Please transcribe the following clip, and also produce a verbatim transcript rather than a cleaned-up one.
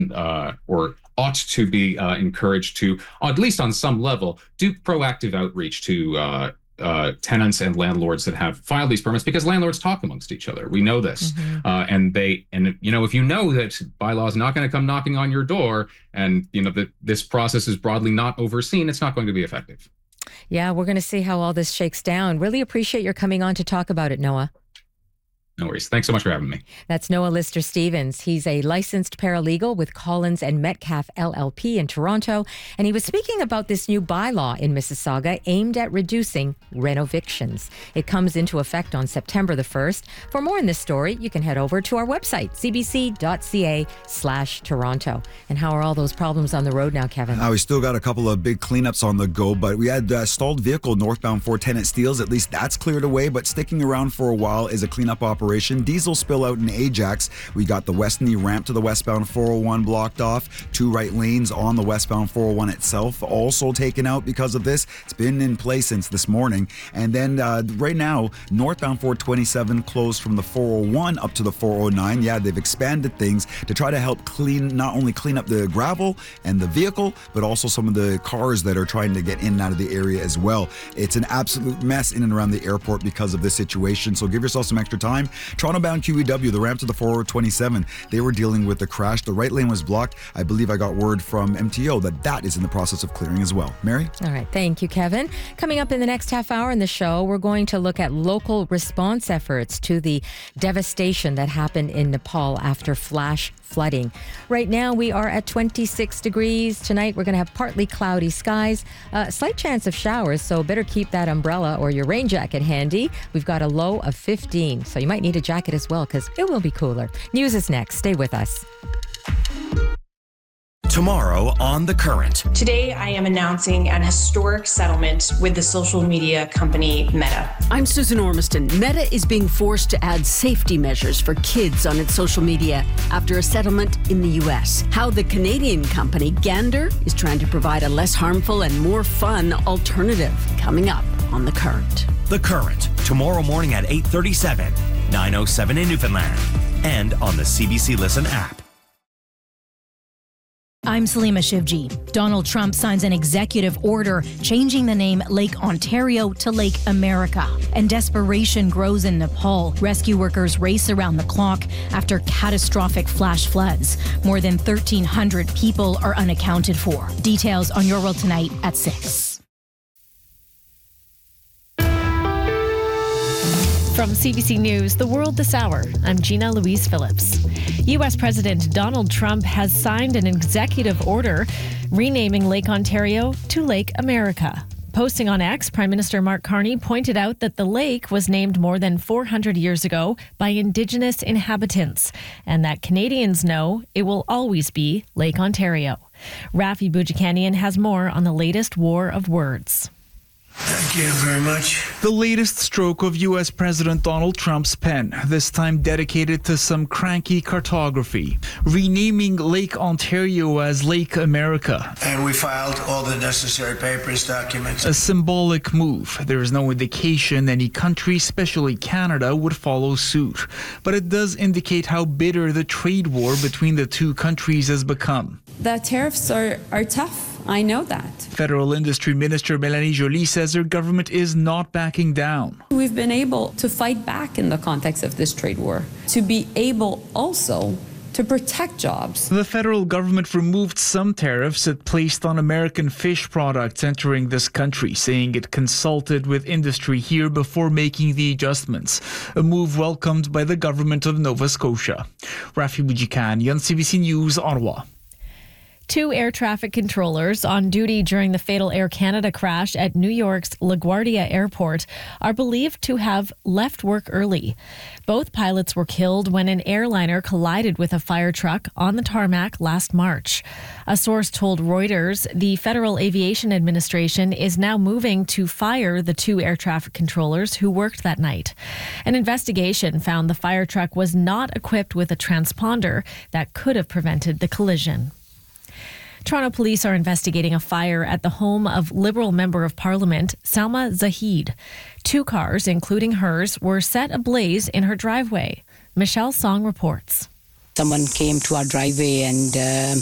uh, or ought to be uh, encouraged to, at least on some level, do proactive outreach to uh, uh, tenants and landlords that have filed these permits, because landlords talk amongst each other. We know this, mm-hmm. uh, and they, and you know, if you know that bylaw is not going to come knocking on your door, and you know that this process is broadly not overseen, it's not going to be effective. Yeah, we're going to see how all this shakes down. Really appreciate your coming on to talk about it, Noah. No worries. Thanks so much for having me. That's Noah Lister-Stevens. He's a licensed paralegal with Collins and Metcalf L L P in Toronto, and he was speaking about this new bylaw in Mississauga aimed at reducing renovictions. It comes into effect on September the first. For more on this story, you can head over to our website, cbc.ca slash Toronto. And how are all those problems on the road now, Kevin? Uh, we still got a couple of big cleanups on the go, but we had a stalled vehicle northbound for Tenant Steeles. At least that's cleared away, but sticking around for a while is a cleanup operation. Diesel spill out in Ajax. We got the West Knee ramp to the westbound four oh one blocked off. Two right lanes on the westbound four oh one itself also taken out because of this. It's been in place since this morning. And then uh, right now, northbound four twenty-seven closed from the four oh one up to the four oh nine. Yeah, they've expanded things to try to help clean, not only clean up the gravel and the vehicle, but also some of the cars that are trying to get in and out of the area as well. It's an absolute mess in and around the airport because of this situation. So give yourself some extra time. Toronto-bound Q E W, the ramp to the four twenty-seven, they were dealing with the crash. The right lane was blocked. I believe I got word from M T O that that is in the process of clearing as well. Mary? All right. Thank you, Kevin. Coming up in the next half hour in the show, we're going to look at local response efforts to the devastation that happened in Nepal after flash flooding. Right now, we are at twenty-six degrees. Tonight, we're going to have partly cloudy skies, a uh, slight chance of showers, so better keep that umbrella or your rain jacket handy. We've got a low of fifteen, so you might need a jacket as well because it will be cooler. News is next. Stay with us. Tomorrow on The Current. Today, I am announcing an historic settlement with the social media company Meta. I'm Susan Ormiston. Meta is being forced to add safety measures for kids on its social media after a settlement in the U S. How the Canadian company Gander is trying to provide a less harmful and more fun alternative. Coming up on The Current. The Current, tomorrow morning at eight thirty-seven, nine oh seven in Newfoundland, and on the C B C Listen app. I'm Salima Shivji. Donald Trump signs an executive order changing the name Lake Ontario to Lake America. And desperation grows in Nepal. Rescue workers race around the clock after catastrophic flash floods. More than thirteen hundred people are unaccounted for. Details on Your World Tonight at six. From C B C News, The World This Hour, I'm Gina Louise Phillips. U S President Donald Trump has signed an executive order renaming Lake Ontario to Lake America. Posting on X, Prime Minister Mark Carney pointed out that the lake was named more than four hundred years ago by Indigenous inhabitants, and that Canadians know it will always be Lake Ontario. Rafi Boudjikanian has more on the latest war of words. Thank you very much. The latest stroke of U S President Donald Trump's pen, this time dedicated to some cranky cartography, renaming Lake Ontario as Lake America. And we filed all the necessary papers, documents. A symbolic move. There is no indication any country, especially Canada, would follow suit. But it does indicate how bitter the trade war between the two countries has become. The tariffs are, are tough. I know that. Federal Industry Minister Mélanie Joly says her government is not backing down. We've been able to fight back in the context of this trade war, to be able also to protect jobs. The federal government removed some tariffs it placed on American fish products entering this country, saying it consulted with industry here before making the adjustments, a move welcomed by the government of Nova Scotia. Rafi Boudjikanian, C B C News, Ottawa. Two air traffic controllers on duty during the fatal Air Canada crash at New York's LaGuardia Airport are believed to have left work early. Both pilots were killed when an airliner collided with a fire truck on the tarmac last March. A source told Reuters the Federal Aviation Administration is now moving to fire the two air traffic controllers who worked that night. An investigation found the fire truck was not equipped with a transponder that could have prevented the collision. Toronto police are investigating a fire at the home of Liberal Member of Parliament, Salma Zahid. Two cars, including hers, were set ablaze in her driveway. Michelle Song reports. Someone came to our driveway and uh,